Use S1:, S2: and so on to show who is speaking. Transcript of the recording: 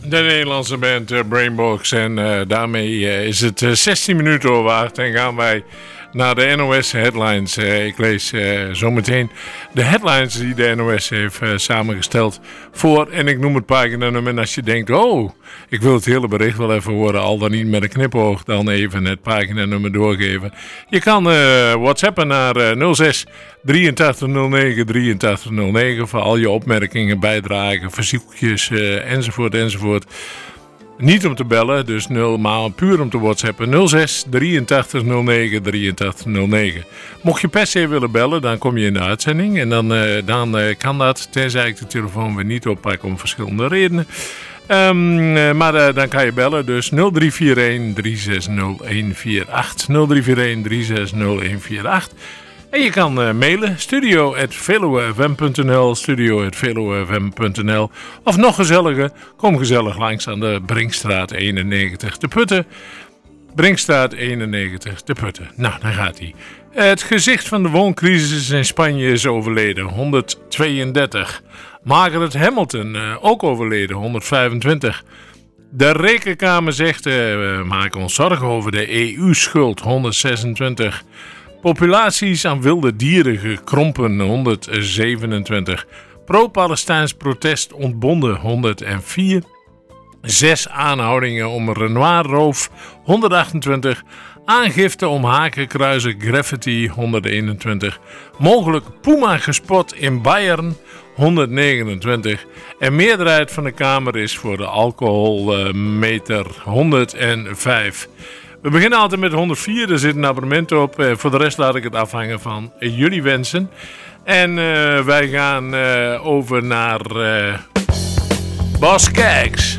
S1: De Nederlandse band Brainbox. En daarmee is het 16 minuten over 8 en gaan wij naar de NOS headlines. Ik lees zometeen de headlines die de NOS heeft samengesteld voor. En ik noem het paginanummer. En als je denkt, oh, ik wil het hele bericht wel even horen, al dan niet met een knipoog, dan even het paginanummer doorgeven. Je kan whatsappen naar 06 8309 8309 voor al je opmerkingen, bijdragen, verzoekjes enzovoort. Niet om te bellen, dus 0, maar puur om te whatsappen. 06 8309 8309. Mocht je per se willen bellen, dan kom je in de uitzending. En dan kan dat, tenzij ik de telefoon weer niet oppak om verschillende redenen. Maar dan kan je bellen, dus 0341 360 148. 0341 360 148. En je kan mailen, studio@velowfm.nl, studio@velowfm.nl. Of nog gezelliger, kom gezellig langs aan de Brinkstraat 91 te Putten. Brinkstraat 91 te Putten. Nou, daar gaat hij. Het gezicht van de wooncrisis in Spanje is overleden, 132. Margaret Hamilton, ook overleden, 125. De Rekenkamer zegt, we maken ons zorgen over de EU-schuld, 126. Populaties aan wilde dieren gekrompen, 127. Pro-Palestijns protest ontbonden, 104. 6 aanhoudingen om Renoir-roof, 128. Aangifte om hakenkruizen graffiti, 121. Mogelijk Puma gespot in Bayern, 129. En meerderheid van de Kamer is voor de alcoholmeter, 105. We beginnen altijd met 104, er zit een abonnement op. Voor de rest laat ik het afhangen van jullie wensen. En wij gaan over naar Bas Kijks.